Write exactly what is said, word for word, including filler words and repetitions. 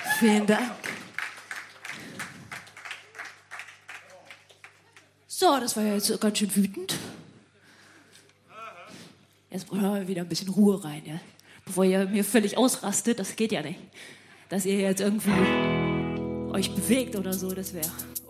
Vielen Dank. So, das war ja jetzt ganz schön wütend. Jetzt brauchen wir wieder ein bisschen Ruhe rein, ja? Bevor ihr mir völlig ausrastet, das geht ja nicht. Dass ihr jetzt irgendwie euch bewegt oder so, das wäre